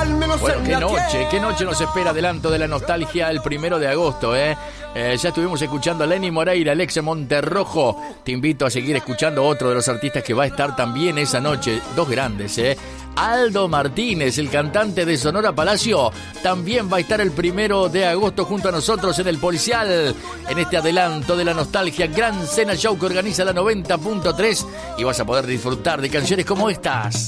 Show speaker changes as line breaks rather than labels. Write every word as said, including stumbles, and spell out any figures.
Bueno, qué noche, qué noche nos espera. Adelanto de la nostalgia el primero de agosto, ¿eh? Eh, ya estuvimos escuchando a Lenny Moreira, Alex Monterrojo. Te invito a seguir escuchando otro de los artistas que va a estar también esa noche. Dos grandes, ¿eh? Aldo Martínez, el cantante de Sonora Palacio, también va a estar el primero de agosto junto a nosotros en el Policial, en este adelanto de la nostalgia, gran cena show que organiza la noventa punto tres, y vas a poder disfrutar de canciones como estas.